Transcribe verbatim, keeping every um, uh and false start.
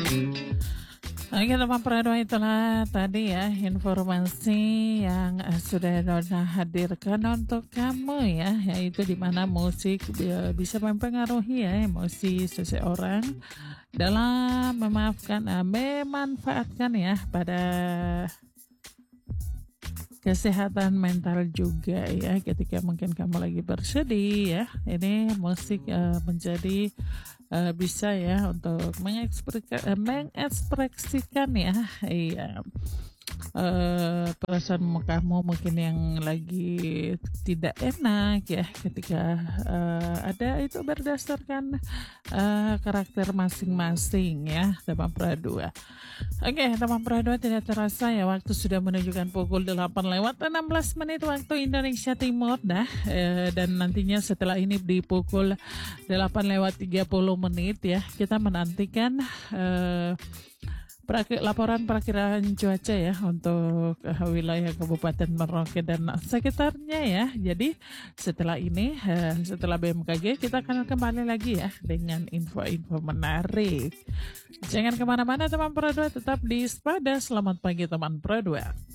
Oke teman Prado, itulah tadi ya informasi yang eh, sudah Dona hadirkan untuk kamu ya, yaitu di mana musik eh, bisa mempengaruhi ya emosi seseorang dalam memaafkan, eh, memanfaatkan ya pada kesehatan mental juga ya, ketika mungkin kamu lagi bersedih ya, ini musik eh, menjadi eh, bisa ya untuk mengekspresikan, mengekspresikan ya, iya, eh, perasaan kamu mungkin yang lagi tidak enak ya, ketika eh, ada itu berdasarkan eh, karakter masing-masing ya teman Pradua. Oke teman Pradua, tidak terasa ya waktu sudah menunjukkan pukul delapan lewat enam belas menit waktu Indonesia Timur dah, eh, dan nantinya setelah ini di pukul delapan lewat tiga puluh menit ya, kita menantikan eh, Perak- laporan perakiraan cuaca ya untuk uh, wilayah Kabupaten Merauke dan sekitarnya ya. Jadi setelah ini, uh, setelah B M K G, kita akan kembali lagi ya dengan info-info menarik. Jangan kemana-mana teman Pro dua, tetap di Spada. Selamat pagi teman Pro dua.